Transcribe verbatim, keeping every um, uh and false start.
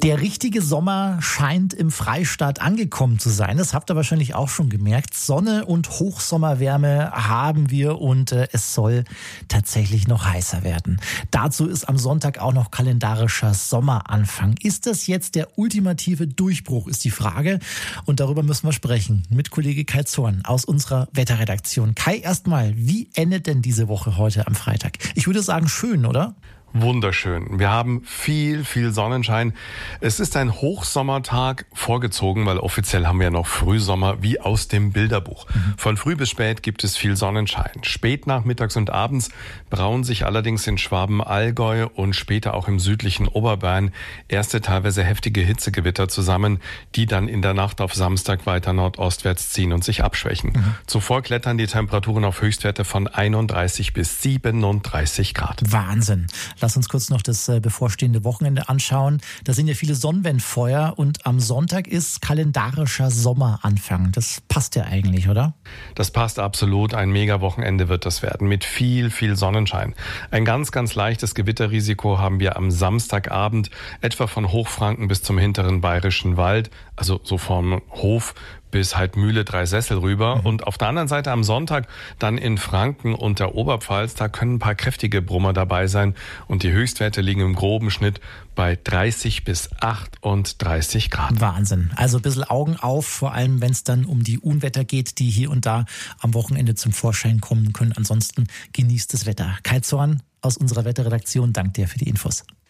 Der richtige Sommer scheint im Freistaat angekommen zu sein. Das habt ihr wahrscheinlich auch schon gemerkt. Sonne und Hochsommerwärme haben wir und äh, es soll tatsächlich noch heißer werden. Dazu ist am Sonntag auch noch kalendarischer Sommeranfang. Ist das jetzt der ultimative Durchbruch, ist die Frage. Und darüber müssen wir sprechen mit Kollege Kai Zorn aus unserer Wetterredaktion. Kai, erstmal, wie endet denn diese Woche heute am Freitag? Ich würde sagen, schön, oder? Wunderschön. Wir haben viel, viel Sonnenschein. Es ist ein Hochsommertag vorgezogen, weil offiziell haben wir ja noch Frühsommer wie aus dem Bilderbuch. Mhm. Von früh bis spät gibt es viel Sonnenschein. Spät nachmittags und abends brauen sich allerdings in Schwaben, Allgäu und später auch im südlichen Oberbayern erste teilweise heftige Hitzegewitter zusammen, die dann in der Nacht auf Samstag weiter nordostwärts ziehen und sich abschwächen. Mhm. Zuvor klettern die Temperaturen auf Höchstwerte von einunddreißig bis siebenunddreißig Grad. Wahnsinn. Lass uns kurz noch das bevorstehende Wochenende anschauen. Da sind ja viele Sonnenwendfeuer und am Sonntag ist kalendarischer Sommeranfang. Das passt ja eigentlich, oder? Das passt absolut. Ein Mega-Wochenende wird das werden mit viel, viel Sonnenschein. Ein ganz, ganz leichtes Gewitterrisiko haben wir am Samstagabend, etwa von Hochfranken bis zum hinteren Bayerischen Wald, also so vom Hof bis halt Mühle Dreisessel rüber. Mhm. Und auf der anderen Seite am Sonntag dann in Franken und der Oberpfalz, da können ein paar kräftige Brummer dabei sein. Und die Höchstwerte liegen im groben Schnitt bei dreißig bis achtunddreißig Grad. Wahnsinn. Also ein bisschen Augen auf, vor allem wenn es dann um die Unwetter geht, die hier und da am Wochenende zum Vorschein kommen können. Ansonsten genießt das Wetter. Kai Zorn aus unserer Wetterredaktion, danke dir für die Infos.